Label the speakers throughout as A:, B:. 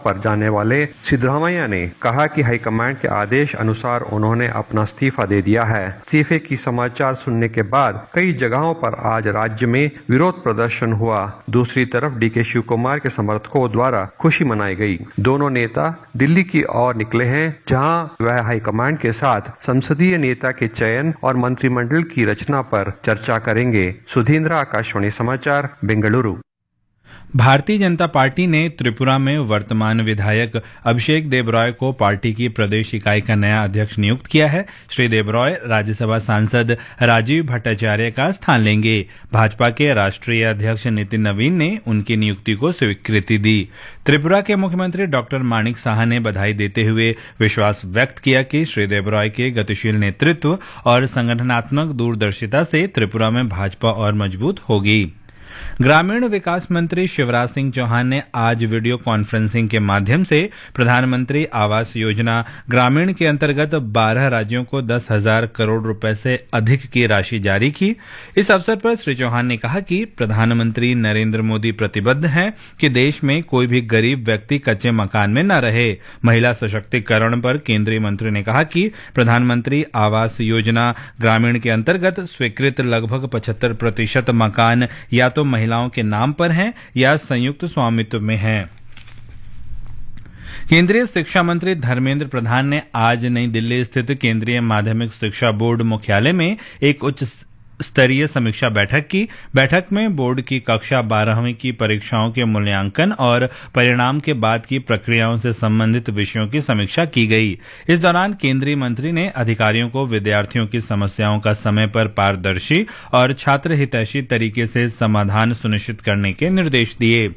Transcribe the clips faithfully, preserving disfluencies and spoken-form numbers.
A: पर जाने वाले सिद्धरामैया ने कहा कि हाईकमांड के आदेश अनुसार उन्होंने अपना इस्तीफा दे दिया है। इस्तीफे की समाचार सुनने के बाद कई जगहों पर आज राज्य में विरोध प्रदर्शन हुआ। दूसरी तरफ डीके शिव कुमार के समर्थकों द्वारा खुशी मनाई गई। दोनों नेता दिल्ली की ओर निकले हैं, जहां वह हाईकमांड के साथ संसदीय नेता के चयन और मंत्रिमंडल की रचना पर चर्चा करेंगे। सुधींद्र, आकाशवाणी समाचार, बेंगलुरु।
B: भारतीय जनता पार्टी ने त्रिपुरा में वर्तमान विधायक अभिषेक देबरॉय को पार्टी की प्रदेश इकाई का नया अध्यक्ष नियुक्त किया है। श्री देबरॉय राज्यसभा सांसद राजीव भट्टाचार्य का स्थान लेंगे। भाजपा के राष्ट्रीय अध्यक्ष नितिन नवीन ने उनकी नियुक्ति को स्वीकृति दी। त्रिपुरा के मुख्यमंत्री डॉक्टर माणिक साहा ने बधाई देते हुए विश्वास व्यक्त किया कि श्री देबरॉय के गतिशील नेतृत्व और संगठनात्मक दूरदर्शिता से त्रिपुरा में भाजपा और मजबूत होगी। ग्रामीण विकास मंत्री शिवराज सिंह चौहान ने आज वीडियो कॉन्फ्रेंसिंग के माध्यम से प्रधानमंत्री आवास योजना ग्रामीण के अंतर्गत बारह राज्यों को दस हजार करोड़ रुपए से अधिक की राशि जारी की। इस अवसर पर श्री चौहान ने कहा कि प्रधानमंत्री नरेंद्र मोदी प्रतिबद्ध हैं कि देश में कोई भी गरीब व्यक्ति कच्चे मकान में न रहे। महिला सशक्तिकरण पर केंद्रीय मंत्री ने कहा कि प्रधानमंत्री आवास योजना ग्रामीण के अंतर्गत स्वीकृत लगभग पचहत्तर प्रतिशत मकान या तो महिलाओं के नाम पर हैं या संयुक्त स्वामित्व में हैं। केंद्रीय शिक्षा मंत्री धर्मेंद्र प्रधान ने आज नई दिल्ली स्थित केंद्रीय माध्यमिक शिक्षा बोर्ड मुख्यालय में एक उच्च स्तरीय समीक्षा बैठक की। बैठक में बोर्ड की कक्षा बारहवीं की परीक्षाओं के मूल्यांकन और परिणाम के बाद की प्रक्रियाओं से संबंधित विषयों की समीक्षा की गई। इस दौरान केंद्रीय मंत्री ने अधिकारियों को विद्यार्थियों की समस्याओं का समय पर पारदर्शी और छात्र हितैषी तरीके से समाधान सुनिश्चित करने के निर्देश दिए।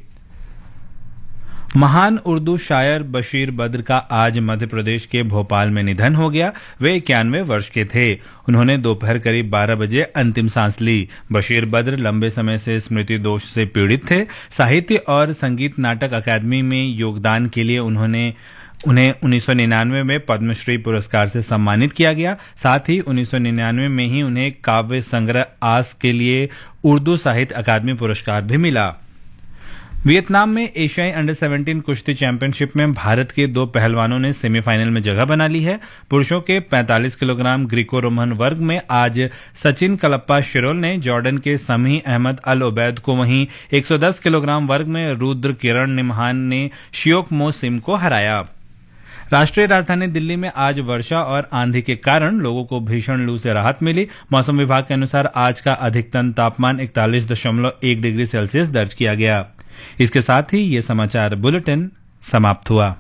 B: महान उर्दू शायर बशीर बद्र का आज मध्य प्रदेश के भोपाल में निधन हो गया। वे इक्यानवे वर्ष के थे। उन्होंने दोपहर करीब बारह बजे अंतिम सांस ली। बशीर बद्र लंबे समय से स्मृति दोष से पीड़ित थे। साहित्य और संगीत नाटक अकादमी में योगदान के लिए उन्होंने उन्हें उन्नीस सौ निन्यानवे में पद्मश्री पुरस्कार से सम्मानित किया गया। साथ ही उन्नीस सौ निन्यानवे में ही उन्हें काव्य संग्रह आस के लिए उर्दू साहित्य अकादमी पुरस्कार भी मिला। वियतनाम में एशियाई अंडर सत्रह कुश्ती चैंपियनशिप में भारत के दो पहलवानों ने सेमीफाइनल में जगह बना ली है। पुरुषों के पैंतालीस किलोग्राम ग्रीको रोमन वर्ग में आज सचिन कलप्पा शिरोल ने जॉर्डन के समी अहमद अल उबैद को, वहीं एक सौ दस किलोग्राम वर्ग में रुद्र किरण निमहान ने शियोक मो सिम को हराया। राष्ट्रीय राजधानी दिल्ली में आज वर्षा और आंधी के कारण लोगों को भीषण लू से राहत मिली। मौसम विभाग के अनुसार आज का अधिकतम तापमान इकतालीस दशमलव एक डिग्री सेल्सियस दर्ज किया गया। इसके साथ ही ये समाचार बुलेटिन समाप्त हुआ।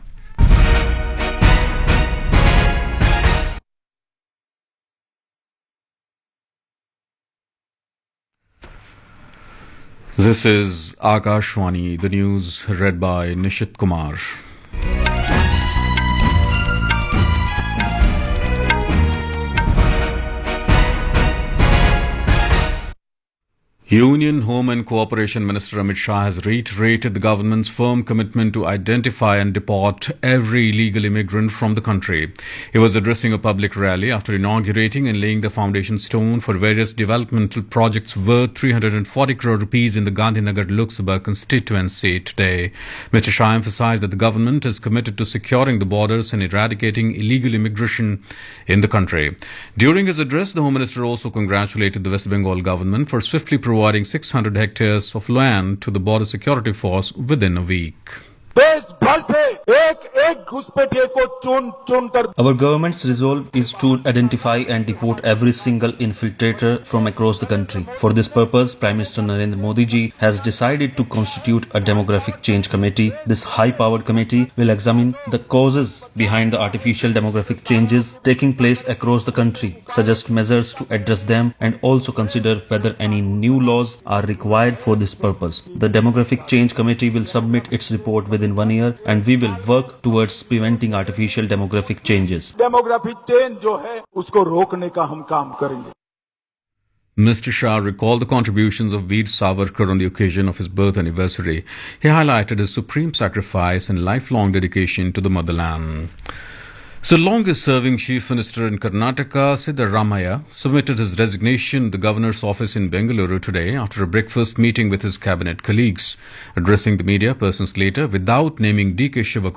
C: This is Akashwani, the news read by Nishit Kumar. Union Home and Cooperation Minister Amit Shah has reiterated the government's firm commitment to identify and deport every illegal immigrant from the country. He was addressing a public rally after inaugurating and laying the foundation stone for various developmental projects worth three hundred forty crore rupees in the Gandhinagar Lok Sabha constituency today. Mister Shah emphasized that the government is committed to securing the borders and eradicating illegal immigration in the country. During his address, the Home Minister also congratulated the West Bengal government for swiftly providing providing six hundred hectares of land to the border security force within a week.
D: देश भर से एक एक घुसपैठिए को चुन चुन कर
E: Our government's resolve is to identify and deport every single infiltrator from across the country. For this purpose, Prime Minister Narendra Modi ji has decided to constitute a demographic change committee. This high-powered committee will examine the causes behind the artificial demographic changes taking place across the country, suggest measures to address them, and also consider whether any new laws are required for this purpose. The demographic change committee will submit its report within one year, and we will work towards preventing artificial demographic changes.
D: Demographic change जो है उसको रोकने का हम काम करेंगे.
C: Mister Shah recalled the contributions of Veer Savarkar on the occasion of his birth anniversary. He highlighted his supreme sacrifice and lifelong dedication to the motherland. So, longest-serving Chief Minister in Karnataka, Siddaramaiah, submitted his resignation to the Governor's office in Bengaluru today after a breakfast meeting with his cabinet colleagues. Addressing the media persons later, without naming D K Shivakumar